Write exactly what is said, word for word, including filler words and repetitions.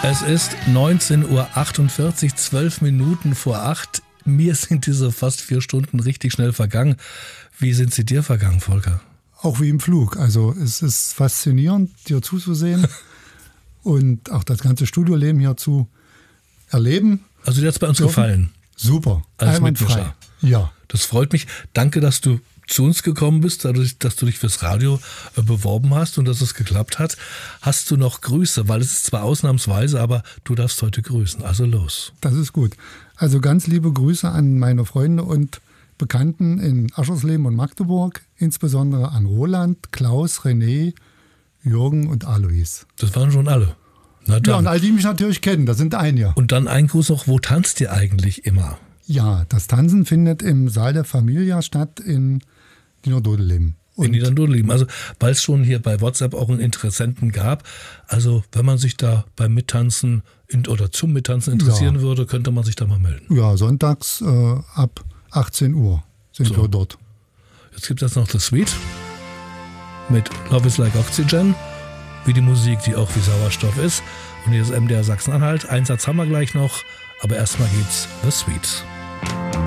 Es ist neunzehn Uhr achtundvierzig, zwölf Minuten vor acht. Mir sind diese fast vier Stunden richtig schnell vergangen. Wie sind sie dir vergangen, Volker? Auch wie im Flug. Also es ist faszinierend, dir zuzusehen und auch das ganze Studioleben hier zu erleben. Also dir hat es bei uns dürfen. gefallen? Super. Als Mitmischer. Ja. Das freut mich. Danke, dass du zu uns gekommen bist, dadurch, dass du dich fürs Radio äh, beworben hast und dass es geklappt hat. Hast du noch Grüße? Weil es ist zwar ausnahmsweise, aber du darfst heute grüßen. Also los. Das ist gut. Also ganz liebe Grüße an meine Freunde und Bekannten in Aschersleben und Magdeburg, insbesondere an Roland, Klaus, René, Jürgen und Alois. Das waren schon alle. Na dann. Ja, und all die mich natürlich kennen, das sind einige. Und dann ein Gruß noch, wo tanzt ihr eigentlich immer? Ja, das Tanzen findet im Saal der Familia statt in Niederdodeleben. In Niederdodeleben. Also, weil es schon hier bei WhatsApp auch einen Interessenten gab. Also, wenn man sich da beim Mittanzen in, oder zum Mittanzen interessieren ja. würde, könnte man sich da mal melden. Ja, sonntags äh, ab achtzehn Uhr sind so. wir dort. Jetzt gibt es noch das Suite mit Love is like Oxygen, wie die Musik, die auch wie Sauerstoff ist. Und hier ist M D R Sachsen-Anhalt. Einen Satz haben wir gleich noch, aber erstmal geht's The Suite.